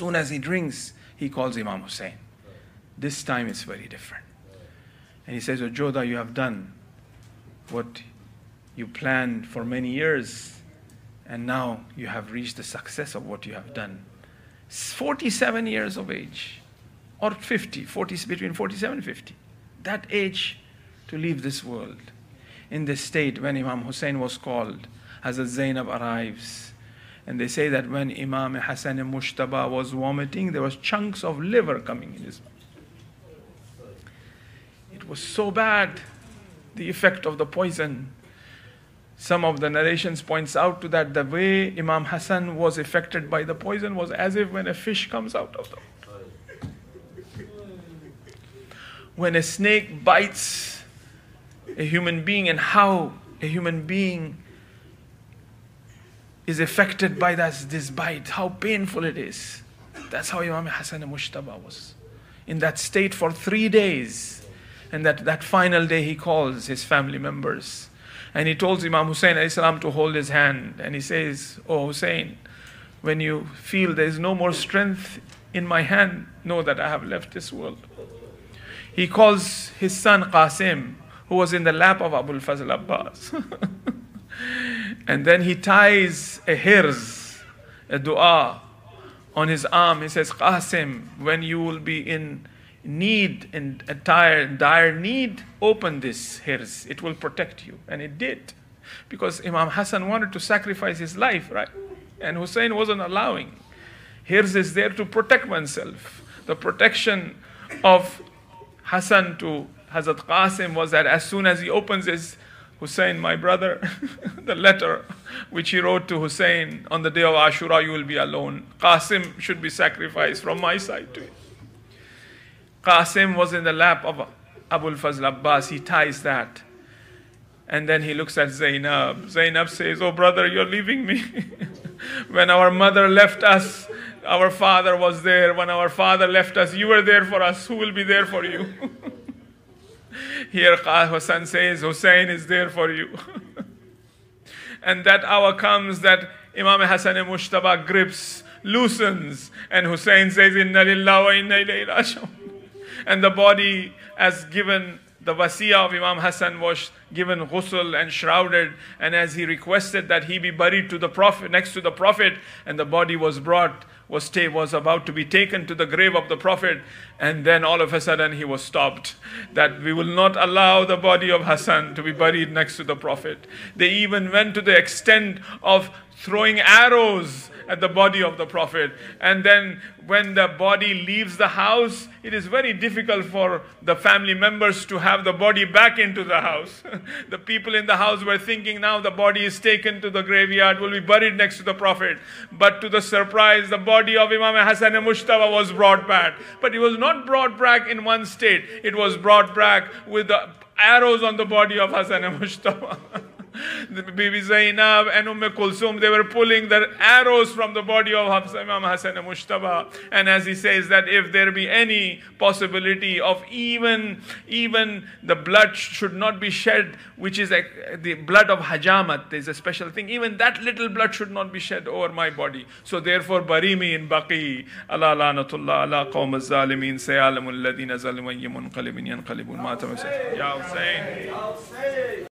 soon as he drinks, he calls Imam Hussein. This time it's very different. And he says, "Oh Jodha, you have done what you planned for many years, and now you have reached the success of what you have done." 47 years of age, or 50, between 47 and 50. That age to leave this world. In this state, when Imam Hussein was called, Hazrat Zainab arrives. And they say that when Imam Hassan Mushtaba was vomiting, there was chunks of liver coming in his mouth. It was so bad, the effect of the poison. Some of the narrations points out to that the way Imam Hassan was affected by the poison was as if when a fish comes out of the water. When a snake bites a human being, and how a human being is affected by this bite, how painful it is. That's how Imam Hassan Mushtaba was. In that state for 3 days. And that final day he calls his family members. And he told Imam Hussein ﷺ to hold his hand. And he says, "Oh Hussein, when you feel there is no more strength in my hand, know that I have left this world." He calls his son Qasim, who was in the lap of Abul Fazl Abbas. And then he ties a hirz, a dua, on his arm. He says, "Qasim, when you will be in need, in a dire need, open this hirz. It will protect you." And it did. Because Imam Hassan wanted to sacrifice his life, right? And Hussein wasn't allowing. Hirz is there to protect oneself. The protection of Hassan to Hazrat Qasim was that as soon as he opens his, "Hussein, my brother," the letter which he wrote to Hussein, "On the day of Ashura you will be alone. Qasim should be sacrificed from my side to you." Qasim was in the lap of Abul Fazl Abbas. He ties that. And then he looks at Zainab. Zainab says, "Oh brother, you're leaving me." When our mother left us, our father was there. When our father left us, you were there for us. Who will be there for you? Here Hassan says, "Hussein is there for you." And that hour comes that Imam Hassan Mushtaba grips, loosens, and Hussein says, "Inna lillahi wa inna ilayhi raji'un." And the body, as given, the wasiyah of Imam Hassan was given ghusl and shrouded, and as he requested that he be buried to the Prophet, next to the Prophet, and the body was brought, was about to be taken to the grave of the Prophet, and then all of a sudden he was stopped, that we will not allow the body of Hassan to be buried next to the Prophet. They even went to the extent of throwing arrows at the body of the Prophet. And then when the body leaves the house, it is very difficult for the family members to have the body back into the house. The people in the house were thinking, now the body is taken to the graveyard, will be buried next to the Prophet. But to the surprise, the body of Imam Hassan Mushtaba was brought back. But it was not brought back in one state. It was brought back with the arrows on the body of Hassan Mushtaba. Bibi Zainab and Kulsum, they were pulling the arrows from the body of Imam Hassan Mushtaba. And as he says that if there be any possibility of even the blood should not be shed, which is the blood of Hajamat, there's a special thing, even that little blood should not be shed over my body. So therefore, barimi in baqi, ala lanatullah, ala qawm az-zalimin, sayalamul ladina zalimun munqalibin yanqalibun ma. Ya Hussein.